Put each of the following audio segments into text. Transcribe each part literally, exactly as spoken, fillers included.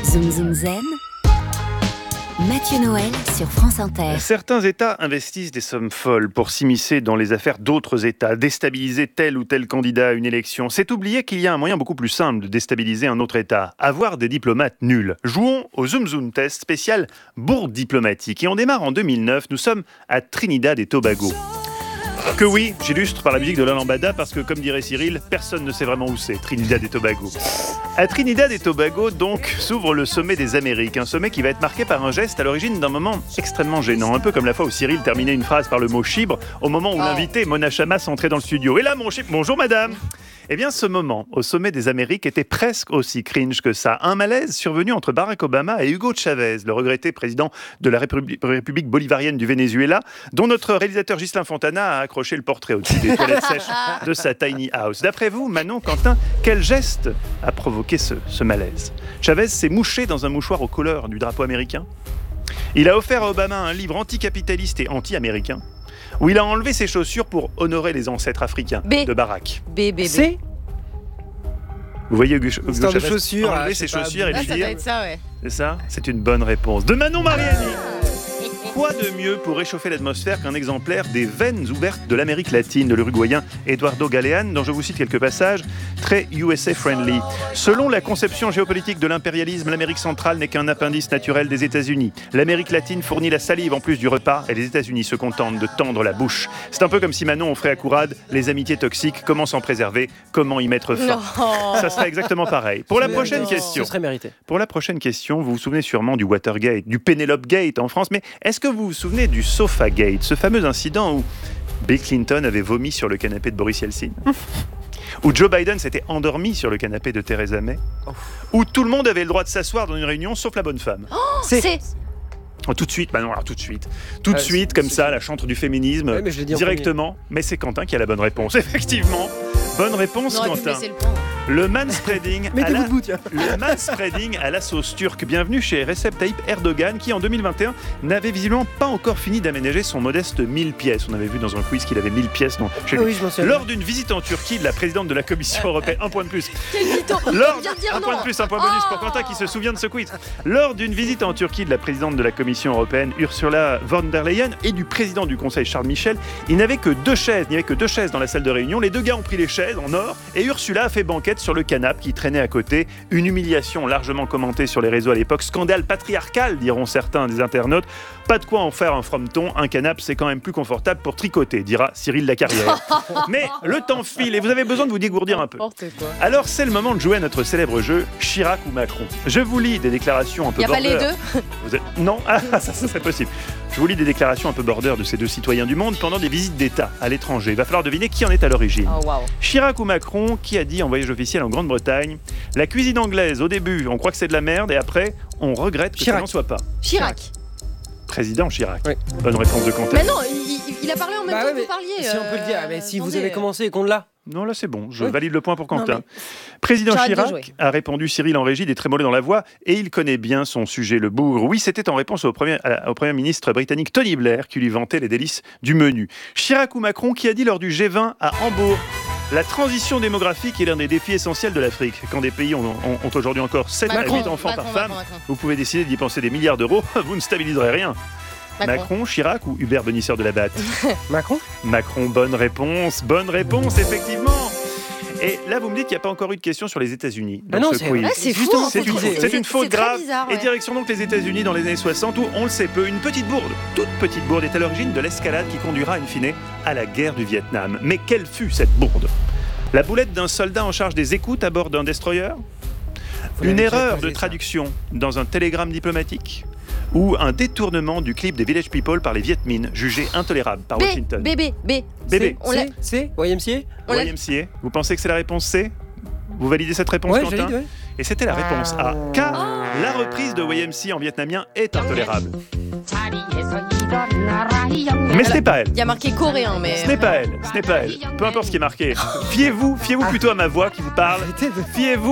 Zoom Zoom Zen, Mathieu Noël sur France Inter. Certains États investissent des sommes folles pour s'immiscer dans les affaires d'autres États, déstabiliser tel ou tel candidat à une élection. C'est oublier qu'il y a un moyen beaucoup plus simple de déstabiliser un autre État, avoir des diplomates nuls. Jouons au Zoom Zoom Test spécial bourde diplomatique. Et on démarre en deux mille neuf, nous sommes à Trinidad et Tobago. Que oui, j'illustre par la musique de la lambada parce que, comme dirait Cyril, personne ne sait vraiment où c'est, Trinidad et Tobago. À Trinidad et Tobago, donc, s'ouvre le sommet des Amériques, un sommet qui va être marqué par un geste à l'origine d'un moment extrêmement gênant, un peu comme la fois où Cyril terminait une phrase par le mot chibre, au moment où oh. l'invité Mona Chamas entrait dans le studio. Et là, mon chibre, bonjour madame. Eh bien, ce moment, au sommet des Amériques, était presque aussi cringe que ça. Un malaise survenu entre Barack Obama et Hugo Chavez, le regretté président de la République, République bolivarienne du Venezuela, dont notre réalisateur Ghislain Fontana a accroché le portrait au-dessus des toilettes sèches de sa tiny house. D'après vous, Manon, Quentin, quel geste a provoqué ce, ce malaise ? Chavez s'est mouché dans un mouchoir aux couleurs du drapeau américain. Il a offert à Obama un livre anticapitaliste et anti-américain, où il a enlevé ses chaussures pour honorer les ancêtres africains B. de Barack. B, B, B. C. Vous voyez Hugo, Hugo Chavez chaussures, enlever ses chaussures et lui ça dire... doit être ça, ouais. C'est ça ? C'est une bonne réponse. De Manon Mariani. Quoi de mieux pour réchauffer l'atmosphère qu'un exemplaire des veines ouvertes de l'Amérique latine de l'Uruguayen Eduardo Galean, dont je vous cite quelques passages très U S A-friendly. Selon la conception géopolitique de l'impérialisme, l'Amérique centrale n'est qu'un appendice naturel des États-Unis. L'Amérique latine fournit la salive en plus du repas et les États-Unis se contentent de tendre la bouche. C'est un peu comme si Manon offrait à Courade les amitiés toxiques, comment s'en préserver, comment y mettre fin. Non. Ça serait exactement pareil. Pour la prochaine non. question. Ce serait mérité. Pour la prochaine question, vous vous souvenez sûrement du Watergate, du Penelope Gate en France, mais est-ce que vous vous souvenez du Sofagate, ce fameux incident où Bill Clinton avait vomi sur le canapé de Boris Yeltsin, où Joe Biden s'était endormi sur le canapé de Theresa May, où tout le monde avait le droit de s'asseoir dans une réunion sauf la bonne femme. Oh, c'est... c'est... Oh, tout de suite, bah non, alors tout de suite, tout de euh, suite, comme ça, la chantre du féminisme, ouais, mais directement. Mais c'est Quentin qui a la bonne réponse, effectivement. Bonne réponse, Quentin. Le, le manspreading, à la, bout, le manspreading à la sauce turque. Bienvenue chez Recep Tayyip Erdogan, qui en deux mille vingt et un n'avait visiblement pas encore fini d'aménager son modeste mille pièces. On avait vu dans un quiz qu'il avait mille pièces. Non, chez oui, lui. Lors d'une visite en Turquie de la présidente de la Commission européenne, un point de plus. Lors, un point de plus, un point bonus pour Quentin qui se souvient de ce quiz. Lors d'une visite en Turquie de la présidente de la Commission européenne, Ursula von der Leyen, et du président du Conseil, Charles Michel, il n'y avait que deux chaises, il n'y avait que deux chaises dans la salle de réunion. Les deux gars ont pris les chaises en or et Ursula a fait banquette sur le canapé qui traînait à côté. Une humiliation largement commentée sur les réseaux à l'époque. Scandale patriarcal, diront certains des internautes. Pas de quoi en faire un frometon. Un canapé, c'est quand même plus confortable pour tricoter, dira Cyril Lacarrière. Mais le temps file et vous avez besoin de vous dégourdir un peu. Alors c'est le moment de jouer à notre célèbre jeu Chirac ou Macron. Je vous lis des déclarations un peu border. Il n'y a pas les deux vous êtes... Non, ah, ça, ça serait possible. Je vous lis des déclarations un peu border de ces deux citoyens du monde pendant des visites d'État à l'étranger. Il va falloir deviner qui en est à l'origine. Oh, wow. Chirac ou Macron, qui a dit en voyage officiel en Grande-Bretagne, la cuisine anglaise, au début, on croit que c'est de la merde et après, on regrette que Chirac. ça n'en soit pas. Chirac. Président Chirac. Oui. Bonne réponse de Quentin. Mais non, il, il a parlé en même bah temps ouais, que vous parliez. Si euh... on peut le dire, mais si attendez. vous avez commencé et qu'on l'a. Non, là c'est bon, je oui. valide le point pour Quentin. Non, mais... Président J'arrête Chirac a répondu Cyril en régie des trémolés dans la voix et il connaît bien son sujet, le bougre. Oui, c'était en réponse au premier, au premier ministre britannique Tony Blair qui lui vantait les délices du menu. Chirac ou Macron qui a dit lors du G vingt à Hambourg: la transition démographique est l'un des défis essentiels de l'Afrique. Quand des pays ont, ont, ont aujourd'hui encore sept à huit enfants Macron, par Macron, femme, Macron, Macron. vous pouvez décider d'y penser des milliards d'euros, vous ne stabiliserez rien. Macron. Macron, Chirac ou Hubert Bonisseur de la Batte? Macron. Macron, bonne réponse, bonne réponse, effectivement. Et là, vous me dites qu'il n'y a pas encore eu de question sur les États-Unis. Ah non, ce c'est, quiz. ah, c'est fou. C'est une, c'est une faute c'est grave. Bizarre, ouais. Et direction donc les États-Unis dans les années soixante, où on le sait peu, une petite bourde, toute petite bourde, est à l'origine de l'escalade qui conduira, in fine, à la guerre du Vietnam. Mais quelle fut cette bourde? La boulette d'un soldat en charge des écoutes à bord d'un destroyer? Une erreur de traduction dans un télégramme diplomatique? Ou un détournement du clip des Village People par les Viet Minh, jugé intolérable par B, Washington? B, B, B. B, B. C, C, Y M C A Y M C A. Vous pensez que c'est la réponse C? Vous validez cette réponse, ouais, Quentin? valide, ouais. Et c'était la réponse A. Car oh. la reprise de Y M C A en vietnamien est intolérable. Mais ce n'est pas elle. Il y a marqué coréen, mais... Ce n'est pas elle, ce n'est pas elle. Peu importe ce qui est marqué. Fiez-vous, fiez-vous plutôt à ma voix qui vous parle. Fiez-vous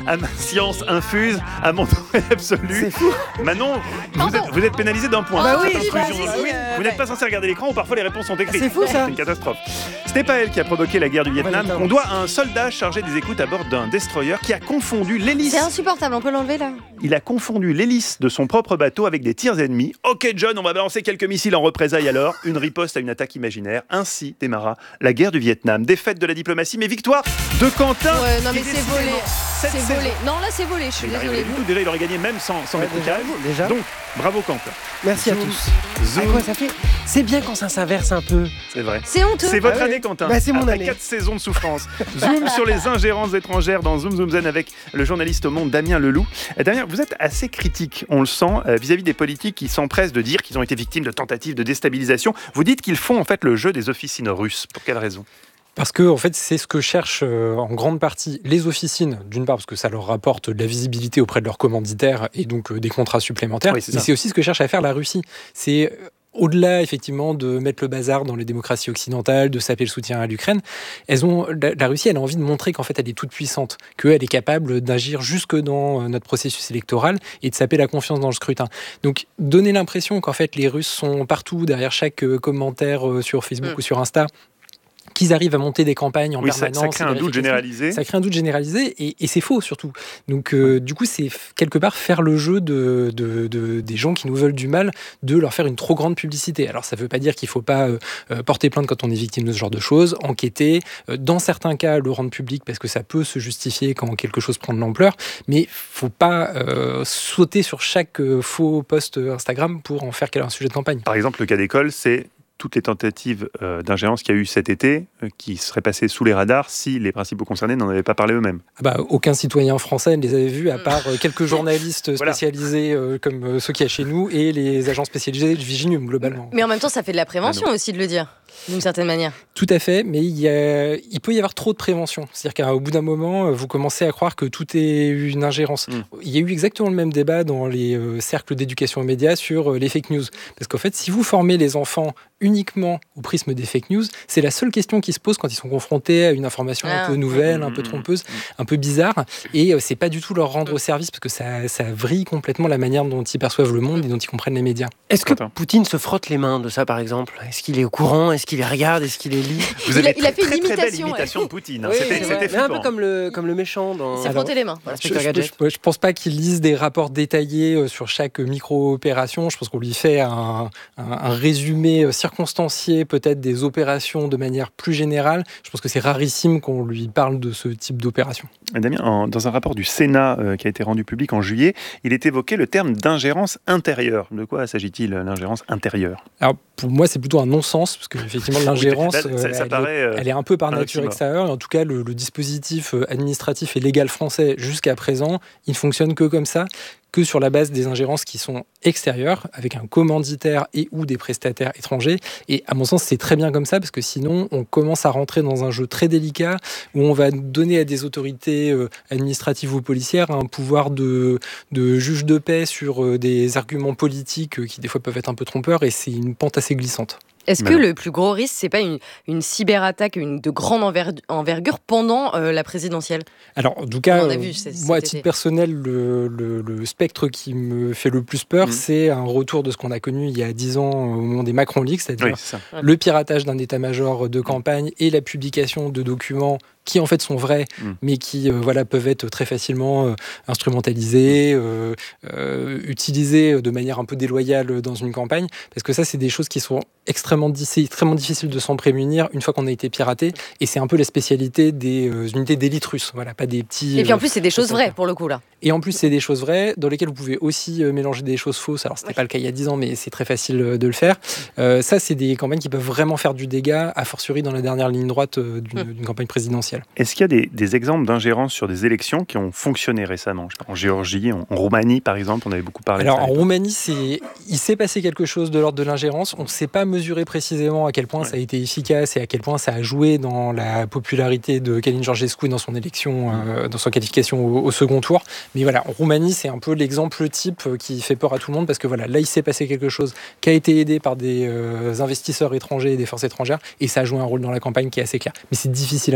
à ma science infuse, à mon oreille absolue. C'est fou. Manon, vous Pardon. êtes, vous êtes pénalisé d'un point. Bah pour oui, cette bah intrusion oui, dans le quiz. euh, Vous n'êtes ouais. pas censé regarder l'écran où parfois les réponses sont écrites. C'est fou, ça. C'est une catastrophe. Ce n'est pas elle qui a provoqué la guerre du Vietnam. Ouais, On doit à un soldat chargé des écoutes à bord d'un destroyer qui a confondu l'hélice. C'est insupportable, on peut l'enlever là. Il a confondu l'hélice de son propre bateau avec des tirs ennemis. Ok John, on va balancer quelques missiles en représailles alors. Une riposte à une attaque imaginaire. Ainsi démarra la guerre du Vietnam. Défaite de la diplomatie, mais victoire de Quentin. Ouais, non mais qui, c'est volé. décidément, cette C'est saison- volé. Non là c'est volé, je suis Il arrive désolée. du tout. Déjà, il aurait gagné même sans, sans Ouais, mettre déjà, le calme. déjà. Donc, bravo Quentin. Merci à Zoom, tous. zoom. À quoi ça fait C'est bien quand ça s'inverse un peu. C'est vrai. C'est honteux. C'est votre Ah ouais. année, Quentin. Bah, c'est mon Après année. quatre saisons de souffrance. Zoom sur les ingérences étrangères dans Zoom Zoom Zen avec le journaliste au Monde Damien Leloup. Euh, Damien, vous êtes assez critique, on le sent, euh, vis-à-vis des politiques qui s'empressent de dire qu'ils ont été victimes de tentatives de déstabilisation. Vous dites qu'ils font en fait le jeu des officines russes. Pour quelle raison ? Parce que en fait, c'est ce que cherchent euh, en grande partie les officines, d'une part parce que ça leur rapporte de la visibilité auprès de leurs commanditaires et donc euh, des contrats supplémentaires, Oui, c'est mais ça. c'est aussi ce que cherche à faire la Russie. C'est euh, au-delà effectivement de mettre le bazar dans les démocraties occidentales, de saper le soutien à l'Ukraine, elles ont, la, la Russie elle a envie de montrer qu'en fait elle est toute puissante, qu'elle est capable d'agir jusque dans euh, notre processus électoral et de saper la confiance dans le scrutin. Donc donner l'impression qu'en fait les Russes sont partout, derrière chaque euh, commentaire euh, sur Facebook Mm. ou sur Insta, qu'ils arrivent à monter des campagnes en Oui, ça, permanence. ça crée un doute vérifications. généralisé. Ça crée un doute généralisé et, et c'est faux surtout. Donc euh, du coup, c'est f- quelque part faire le jeu de, de, de- des gens qui nous veulent du mal, de leur faire une trop grande publicité. Alors ça ne veut pas dire qu'il ne faut pas euh, euh, porter plainte quand on est victime de ce genre de choses, enquêter, euh, dans certains cas le rendre public parce que ça peut se justifier quand quelque chose prend de l'ampleur, mais il ne faut pas euh, sauter sur chaque euh, faux post Instagram pour en faire un sujet de campagne. Par exemple, le cas d'école, c'est toutes les tentatives euh, d'ingérence qu'il y a eu cet été, euh, qui seraient passées sous les radars si les principaux concernés n'en avaient pas parlé eux-mêmes. Ah bah, aucun citoyen français ne les avait vus, à part euh, quelques journalistes Voilà. spécialisés euh, comme euh, ceux qu'il y a chez nous et les agents spécialisés de Viginium, globalement. Mais en même temps ça fait de la prévention aussi de le dire, d'une certaine manière. Tout à fait, mais il, y a- il peut y avoir trop de prévention. C'est-à-dire qu'au bout d'un moment, euh, vous commencez à croire que tout est une ingérence. Mm. Il y a eu exactement le même débat dans les euh, cercles d'éducation aux médias sur euh, les fake news. Parce qu'en fait, si vous formez les enfants uniquement au prisme des fake news, c'est la seule question qui se pose quand ils sont confrontés à une information Ah. un peu nouvelle, un Mm, peu mm, trompeuse, un peu bizarre. Et euh, c'est pas du tout leur rendre service parce que ça, ça vrille complètement la manière dont ils perçoivent le monde et dont ils comprennent les médias. Est-ce que Attends. Poutine se frotte les mains de ça, par exemple ? Est-ce qu'il est au courant ? Est-ce qu'il les regarde ? Est-ce qu'il les lit ? Vous Il avez a- il a très, fait une très, très belle imitation, ouais. imitation de Poutine. hein. Oui, C'était c'est vrai. c'était Mais un flippant. peu comme le, comme le méchant dans... C'est Alors, frotter les mains. Voilà. Je, Inspecteur je, Gadget. je- je pense pas qu'il lise des rapports détaillés euh, sur chaque micro-opération. Je pense qu'on lui fait un, un- un résumé euh, circonstancié peut-être des opérations de manière plus générale. Je pense que c'est rarissime qu'on lui parle de ce type d'opération. Damien, en- dans un rapport du Sénat euh, qui a été rendu public en juillet, il est évoqué le terme d'ingérence intérieure. De quoi s'agit-il, l'ingérence intérieure ? Alors pour moi, c'est plutôt un non-sens parce que effectivement l'ingérence, Oui, bah, ça- euh, ça elle, paraît, est, euh, elle est un peu par un nature oxymore. extérieure. Et en tout cas, le, le dispositif euh, administratif et légal français jusqu'à présent, il ne fonctionne que comme ça, que sur la base des ingérences qui sont extérieures, avec un commanditaire et ou des prestataires étrangers. Et à mon sens, c'est très bien comme ça, parce que sinon, on commence à rentrer dans un jeu très délicat, où on va donner à des autorités euh, administratives ou policières un pouvoir de, de juge de paix sur euh, des arguments politiques euh, qui des fois peuvent être un peu trompeurs, et c'est une pente assez glissante. Est-ce Mais que non. le plus gros risque, c'est pas une, une cyberattaque une, de grande enver- envergure pendant euh, la présidentielle ? Alors, en tout cas, On en a euh, vu cet- moi, à cet titre été. personnel, le, le- le spectre qui me fait le plus peur, Mhm. c'est un retour de ce qu'on a connu il y a dix ans euh, au moment des Macron Leaks, c'est-à-dire Oui, c'est ça. le piratage d'un état-major de campagne et la publication de documents qui en fait sont vrais, Mm. mais qui euh, voilà, peuvent être très facilement euh, instrumentalisés, euh, euh, utilisés de manière un peu déloyale dans une campagne, parce que ça, c'est des choses qui sont extrêmement, di- c'est extrêmement difficiles de s'en prémunir une fois qu'on a été piraté, et c'est un peu la spécialité des euh, unités d'élite russes, voilà, pas des petits... Et puis en euh, plus, c'est des choses prestataires. vraies pour le coup là. Et en plus, c'est des choses vraies dans lesquelles vous pouvez aussi euh, mélanger des choses fausses. Alors, c'était Oui. pas le cas il y a dix ans, mais c'est très facile euh, de le faire. Euh, ça, c'est des campagnes qui peuvent vraiment faire du dégât, a fortiori dans la dernière ligne droite euh, d'une Mm. d'une campagne présidentielle. Est-ce qu'il y a des, des exemples d'ingérence sur des élections qui ont fonctionné récemment ? Je sais pas, en Géorgie, en, en Roumanie, par exemple, on avait beaucoup parlé Alors, de en ça. Roumanie, c'est... il s'est passé quelque chose de l'ordre de l'ingérence. On ne sait pas mesurer précisément à quel point Ouais. ça a été efficace et à quel point ça a joué dans la popularité de Calin Georgescu dans son élection, euh, dans son qualification au, au second tour. Mais voilà, en Roumanie, c'est un peu l'exemple type euh, qui fait peur à tout le monde parce que voilà, là, il s'est passé quelque chose qui a été aidé par des euh, investisseurs étrangers et des forces étrangères et ça a joué un rôle dans la campagne qui est assez clair. Mais c'est difficile à mesurer par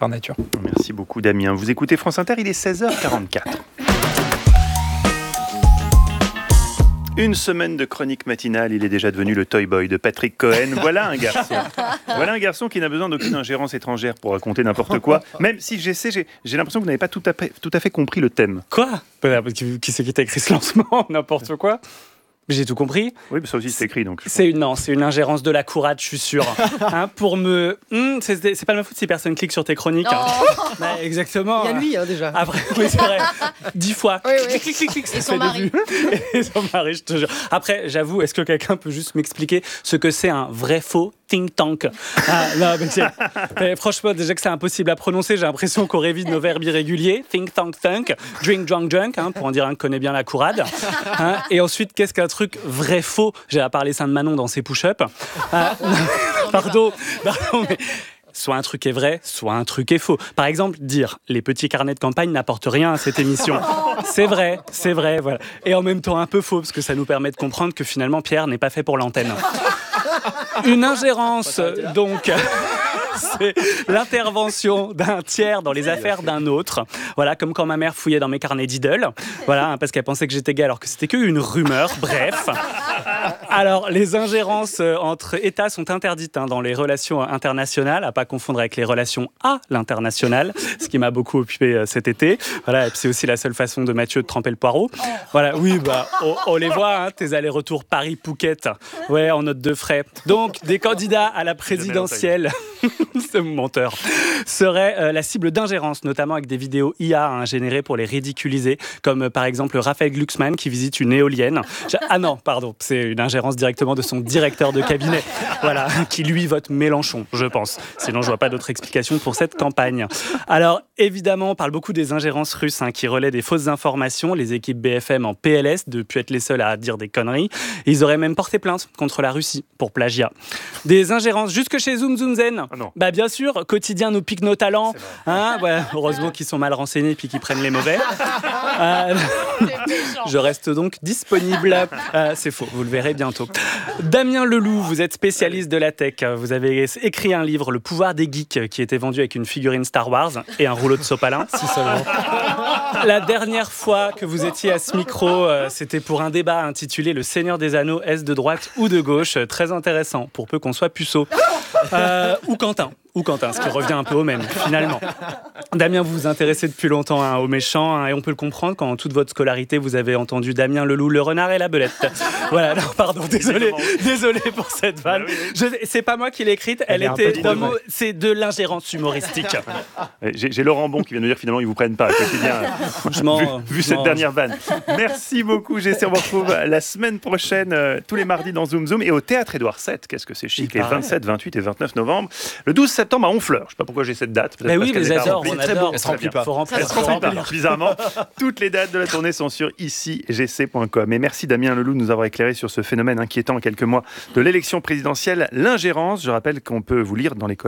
par nature. Merci beaucoup Damien. Vous écoutez France Inter, il est seize heures quarante-quatre. Une semaine de chronique matinale, il est déjà devenu le toy boy de Patrick Cohen. Voilà un garçon. Voilà un garçon qui n'a besoin d'aucune ingérence étrangère pour raconter n'importe quoi. Même si j'essaie, j'ai, j'ai l'impression que vous n'avez pas tout à fait, tout à fait compris le thème. Quoi ? Qui, qui c'est qui t'a écrit ce lancement ? N'importe quoi. J'ai tout compris. Oui, mais ça aussi c'est écrit donc. C'est une non, c'est une ingérence de la courade, je suis sûr. Hein, pour me, hum, c'est, c'est pas de ma faute si personne clique sur tes chroniques. Hein. Bah, exactement. Il y a lui hein, déjà. Après, oui c'est vrai. Dix fois. Oui, oui. Clic, clic, clic, clic, Et son mari. Et son mari, je te jure. Après, j'avoue, est-ce que quelqu'un peut juste m'expliquer ce que c'est un vrai faux think tank ? Ah, non, mais, c'est, mais franchement, déjà que c'est impossible à prononcer, j'ai l'impression qu'on révise nos verbes irréguliers. Think tank thunk, drink drunk drunk, hein, pour en dire un qui connaît bien la courade. Hein, et ensuite, qu'est-ce qu'un truc vrai faux ? J'ai à parler Saint-Manon dans ses push-ups. Ah, pardon, pardon, mais soit un truc est vrai, soit un truc est faux. Par exemple, dire les petits carnets de campagne n'apportent rien à cette émission. C'est vrai, c'est vrai, voilà. Et en même temps un peu faux, parce que ça nous permet de comprendre que finalement Pierre n'est pas fait pour l'antenne. Une ingérence, donc... C'est l'intervention d'un tiers dans les affaires d'un autre. Voilà, comme quand ma mère fouillait dans mes carnets d'idoles. Voilà, hein, parce qu'elle pensait que j'étais gay alors que c'était qu'une rumeur. Bref. Alors, les ingérences entre États sont interdites hein, dans les relations internationales, à pas confondre avec les relations à l'international, ce qui m'a beaucoup occupé euh, cet été. Voilà, et puis c'est aussi la seule façon de Mathieu de tremper le poireau. Voilà, oui, bah, on, on les voit, hein, tes allers-retours Paris-Phuket, ouais, en note de frais. Donc, des candidats à la présidentielle. Ce menteur serait euh, la cible d'ingérence, notamment avec des vidéos I A hein, générées pour les ridiculiser, comme euh, par exemple Raphaël Glucksmann qui visite une éolienne. J'ai... Ah non, pardon, c'est une ingérence directement de son directeur de cabinet, voilà, qui lui vote Mélenchon, je pense. Sinon, je vois pas d'autre explication pour cette campagne. Alors, évidemment, on parle beaucoup des ingérences russes hein, qui relaient des fausses informations. Les équipes B F M en P L S, de plus être les seuls à dire des conneries. Ils auraient même porté plainte contre la Russie pour plagiat. Des ingérences jusque chez Zoom Zoom Zen. Ah non. Bah bien sûr, quotidien nous pique nos talents. Hein, ouais, heureusement qu'ils sont mal renseignés puis qu'ils prennent les mauvais. Euh, je reste donc disponible. Euh, c'est faux, vous le verrez bientôt. Damien Leloup, vous êtes spécialiste de la tech. Vous avez écrit un livre, Le pouvoir des geeks, qui était vendu avec une figurine Star Wars et un rouleau de sopalin. Si seulement. La dernière fois que vous étiez à ce micro, euh, c'était pour un débat intitulé Le Seigneur des Anneaux, est-ce de droite ou de gauche ? Très intéressant, pour peu qu'on soit puceau. Euh, ou Quentin. Ou Quentin, ce qui revient un peu au même, finalement. Damien, vous vous intéressez depuis longtemps hein, aux méchants, hein, et on peut le comprendre quand, en toute votre scolarité, vous avez entendu Damien Leloup, le renard et la belette. Voilà, non, pardon, désolé, désolé pour cette vanne. Je, c'est pas moi qui l'ai écrite, elle, elle était dans mon, c'est de l'ingérence humoristique. J'ai, j'ai Laurent Bon qui vient de dire finalement ils vous prennent pas. Quotidien, franchement, vu, vu cette non. dernière vanne. Merci beaucoup, Jessie. On vous retrouve la semaine prochaine, euh, tous les mardis dans Zoom Zoom et au Théâtre Édouard sept. Qu'est-ce que c'est chic, les vingt-sept, vingt-huit et vingt-neuf novembre. Le douze septembre à Honfleur. Je sais pas pourquoi j'ai cette date. Mais oui, mais j'adore, on très adore. beau. Elle se remplit pas. Faut remplir. Elle se remplit pas. Bizarrement, toutes les dates de la tournée sont sur ici g c point com. Et merci Damien Leloup de nous avoir éclairé sur ce phénomène inquiétant en quelques mois de l'élection présidentielle, l'ingérence. Je rappelle qu'on peut vous lire dans les colonnes